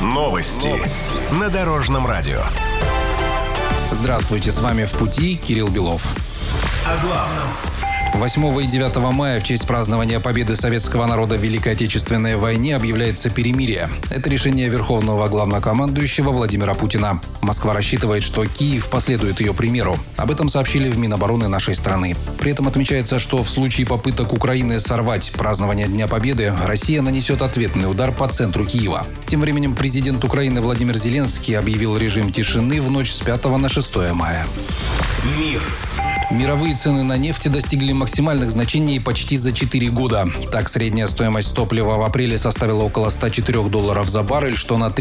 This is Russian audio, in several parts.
Новости на Дорожном радио. Здравствуйте, с вами «В пути» Кирилл Белов. О главном. 8 и 9 мая в честь празднования победы советского народа в Великой Отечественной войне объявляется перемирие. Это решение Верховного Главнокомандующего Владимира Путина. Москва рассчитывает, что Киев последует ее примеру. Об этом сообщили в Минобороны нашей страны. При этом отмечается, что в случае попыток Украины сорвать празднование Дня Победы, Россия нанесет ответный удар по центру Киева. Тем временем президент Украины Владимир Зеленский объявил режим тишины в ночь с 5 на 6 мая. Мир. Мировые цены на нефть достигли максимальных значений почти за 4 года. Так, средняя стоимость топлива в апреле составила около $104 за баррель, что на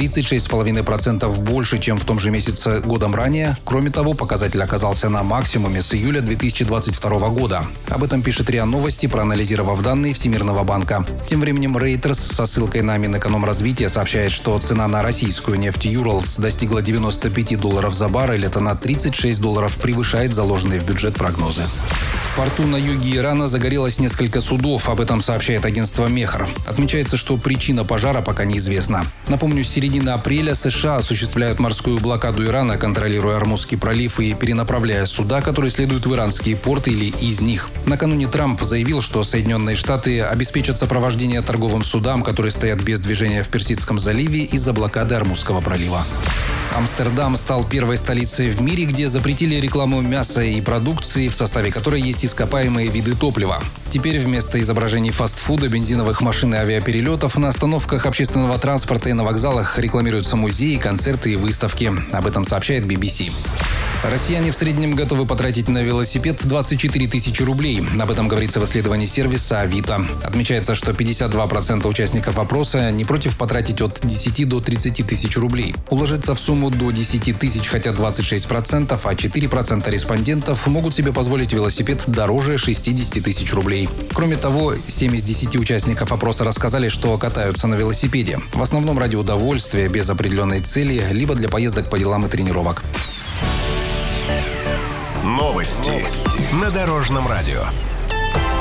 36,5% больше, чем в том же месяце годом ранее. Кроме того, показатель оказался на максимуме с июля 2022 года. Об этом пишет РИА Новости, проанализировав данные Всемирного банка. Тем временем Reuters со ссылкой на Минэкономразвития сообщает, что цена на российскую нефть Urals достигла $95 за баррель. Это на $36 превышает заложенные в бюджет прогнозы. В порту на юге Ирана загорелось несколько судов. Об этом сообщает агентство Мехр. Отмечается, что причина пожара пока неизвестна. Напомню, с середины апреля США осуществляют морскую блокаду Ирана, контролируя Ормузский пролив и перенаправляя суда, которые следуют в иранские порты или из них. Накануне Трамп заявил, что Соединенные Штаты обеспечат сопровождение торговым судам, которые стоят без движения в Персидском заливе из-за блокады Ормузского пролива. Амстердам стал первой столицей в мире, где запретили рекламу мяса и продукции, в составе которой есть ископаемые виды топлива. Теперь вместо изображений фастфуда, бензиновых машин и авиаперелетов на остановках общественного транспорта и на вокзалах рекламируются музеи, концерты и выставки. Об этом сообщает BBC. Россияне в среднем готовы потратить на велосипед 24 тысячи рублей. Об этом говорится в исследовании сервиса Авито. Отмечается, что 52% участников опроса не против потратить от 10 до 30 тысяч рублей. Уложиться в сумму до 10 тысяч хотят 26%, а 4% респондентов могут себе позволить велосипед дороже 60 тысяч рублей. Кроме того, 7 из 10 участников опроса рассказали, что катаются на велосипеде. В основном ради удовольствия, без определенной цели, либо для поездок по делам и тренировок. Новости на Дорожном радио.